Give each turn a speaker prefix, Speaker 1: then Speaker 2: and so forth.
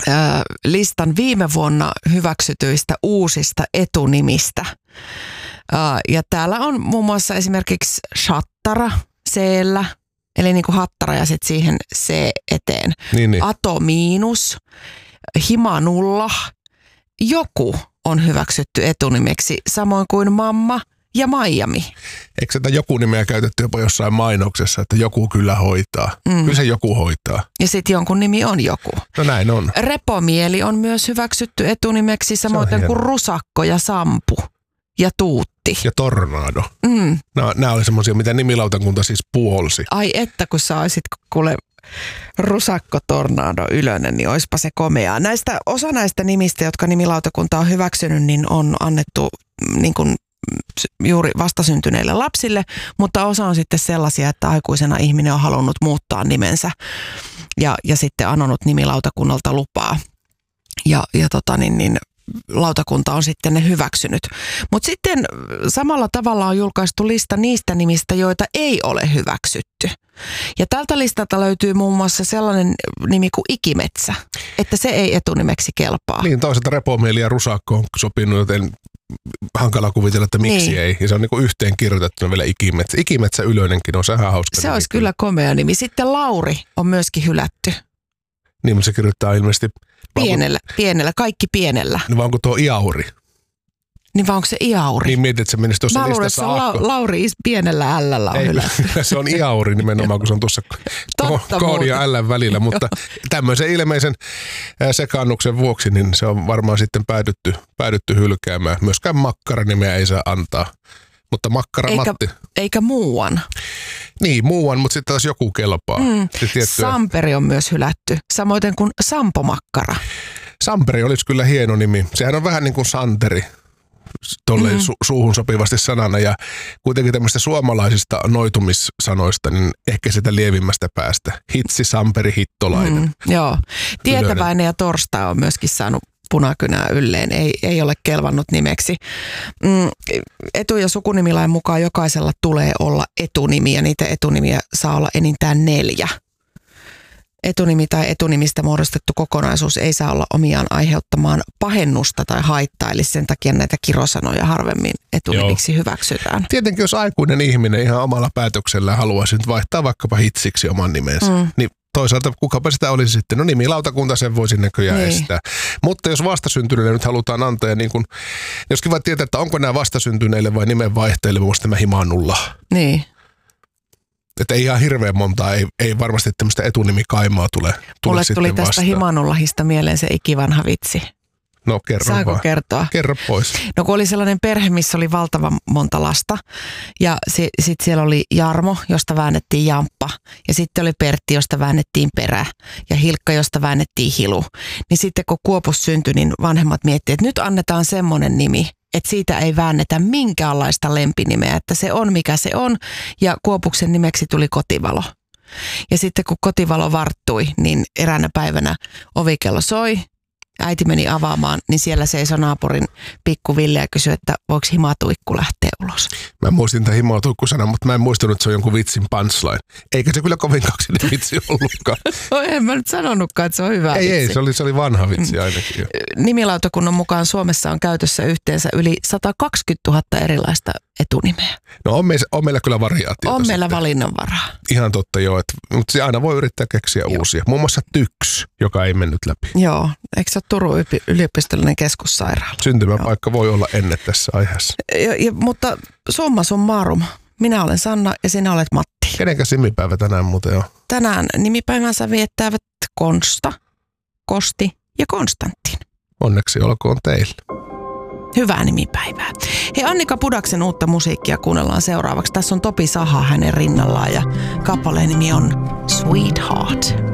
Speaker 1: listan viime vuonna hyväksytyistä uusista etunimistä. Ja täällä on muun muassa esimerkiksi Shattara C-llä, eli niin kuin hattara ja sitten siihen C eteen.
Speaker 2: Niin.
Speaker 1: Ato miinus, Himanulla, joku on hyväksytty etunimeksi, samoin kuin Mamma ja Miami.
Speaker 2: Eikö sitä joku nimeä käytetty jopa jossain mainoksessa, että joku kyllä hoitaa? Kyllä se joku hoitaa.
Speaker 1: Ja sitten jonkun nimi on joku.
Speaker 2: No näin on.
Speaker 1: Repomieli on myös hyväksytty etunimeksi, samoin kuin Rusakko ja Sampu ja Tuutti.
Speaker 2: Ja Tornado. Nämä oli semmoisia, mitä nimilautakunta siis puolsi.
Speaker 1: Ai että, kun sä olisit kuule Rusakko, Tornado, Ylönen, niin oispa se komeaa. Osa näistä nimistä, jotka nimilautakunta on hyväksynyt, niin on annettu niin kuin juuri vastasyntyneille lapsille, mutta osa on sitten sellaisia, että aikuisena ihminen on halunnut muuttaa nimensä ja sitten anonut nimilautakunnalta lupaa. Ja lautakunta on sitten ne hyväksynyt. Mutta sitten samalla tavalla on julkaistu lista niistä nimistä, joita ei ole hyväksytty. Ja tältä listalta löytyy muun muassa sellainen nimi kuin Ikimetsä, että se ei etunimeksi kelpaa.
Speaker 2: Niin, toisaalta Repomieli ja Rusakko on sopinut, joten hankala kuvitella, että miksi
Speaker 1: niin.
Speaker 2: ei. Ja se on niinku yhteen kirjoitettuna vielä Ikimetsä. Ikimetsä Ylönenkin on sehän hauska.
Speaker 1: Se olisi kyllä komea nimi. Sitten Lauri on myöskin hylätty.
Speaker 2: Niin, mutta se kirjoittaa ilmeisesti
Speaker 1: Pienellä, kaikki pienellä.
Speaker 2: Niin vai onko tuo Iauri?
Speaker 1: Niin vai onko se Iauri?
Speaker 2: Niin mietit, että se menisi tuossa listassa
Speaker 1: Lauri pienellä L:llä on hylätty.
Speaker 2: Se on Iauri nimenomaan, kun se on tuossa koodi ja L:n välillä. Mutta tämmöisen ilmeisen sekaannuksen vuoksi, niin se on varmaan sitten päädytty hylkäämään. Myöskään Makkara-nimeä ei saa antaa. Mutta Makkara Matti.
Speaker 1: Eikä muuan.
Speaker 2: Niin, muuan, mutta sitten taas joku kelpaa.
Speaker 1: Samperi on myös hylätty, samoin kuin Sampo Makkara.
Speaker 2: Samperi olisi kyllä hieno nimi. Sehän on vähän niin kuin Santeri, tolleen suuhun sopivasti sanana. Ja kuitenkin tämmöistä suomalaisista noitumissanoista, niin ehkä sitä lievimmästä päästä. Hitsi, Samperi, Hittolainen.
Speaker 1: Joo. Tietäväinen ja Torstai on myöskin saanut punakynää ylleen, ei ole kelvannut nimeksi. Etu- ja sukunimilain mukaan jokaisella tulee olla etunimi ja niitä etunimiä saa olla enintään 4. Etunimi tai etunimistä muodostettu kokonaisuus ei saa olla omiaan aiheuttamaan pahennusta tai haittaa, eli sen takia näitä kirosanoja harvemmin etunimiksi hyväksytään.
Speaker 2: Tietenkin jos aikuinen ihminen ihan omalla päätöksellään haluaisi nyt vaihtaa vaikkapa Hitsiksi oman nimensä, niin toisaalta kukapa sitä olisi sitten, no nimilautakunta sen voisi näköjään estää. Mutta jos vastasyntyneille nyt halutaan antaa, ja niin kun, joskin vaan tietää, että onko nämä vastasyntyneille vai nimenvaihtajille, muista tämä Himanulla.
Speaker 1: Niin.
Speaker 2: Että ei ihan hirveän montaa, ei varmasti tämmöistä etunimikaimaa tule
Speaker 1: mulle
Speaker 2: sitten
Speaker 1: tuli tästä
Speaker 2: vastaan.
Speaker 1: Himanullahista mieleen se ikivanha vitsi.
Speaker 2: No kerro
Speaker 1: Saanko
Speaker 2: vaan.
Speaker 1: kertoa?
Speaker 2: Kerro pois.
Speaker 1: No kun oli sellainen perhe, missä oli valtavan monta lasta ja sitten siellä oli Jarmo, josta väännettiin Jamppa ja sitten oli Pertti, josta väännettiin Perä ja Hilkka, josta väännettiin Hilu. Niin sitten kun Kuopus syntyi, niin vanhemmat miettivät, että nyt annetaan semmoinen nimi, että siitä ei väännetä minkäänlaista lempinimeä, että se on mikä se on ja Kuopuksen nimeksi tuli Kotivalo. Ja sitten kun Kotivalo varttui, niin eräänä päivänä ovikello soi. Äiti meni avaamaan, niin siellä seisoi naapurin pikku Ville ja kysyi, että voiko himatuikku lähteä ulos.
Speaker 2: Mä muistin tämän himatuikku-sanan, mutta mä en muistanut, että se on jonkun vitsin punchline. Eikä se kyllä kovin kaksinen vitsi ollutkaan.
Speaker 1: No en mä nyt sanonutkaan, että se on hyvä vitsi.
Speaker 2: Ei, se oli vanha vitsi ainakin.
Speaker 1: Nimilautakunnan mukaan Suomessa on käytössä yhteensä yli 120 000 erilaista etunimeä.
Speaker 2: No on meillä kyllä variaatiota.
Speaker 1: On meillä
Speaker 2: sitten
Speaker 1: valinnanvaraa.
Speaker 2: Ihan totta joo, mutta se aina voi yrittää keksiä uusia. Muun muassa TYKS, joka ei mennyt läpi.
Speaker 1: Joo, eikö se ole Turun yliopistollinen keskussairaala?
Speaker 2: Syntymäpaikka voi olla ennen tässä aiheessa.
Speaker 1: Mutta summa summarum, minä olen Sanna ja sinä olet Matti.
Speaker 2: Kenenkäs nimipäivä tänään muuten on?
Speaker 1: Tänään nimipäivänsä viettävät Konsta, Kosti ja Konstantin.
Speaker 2: Onneksi olkoon teille.
Speaker 1: Hyvää nimipäivää. Hei, Annika Pudaksen uutta musiikkia kuunnellaan seuraavaksi. Tässä on Topi Saha hänen rinnallaan ja kappaleen nimi on Sweetheart.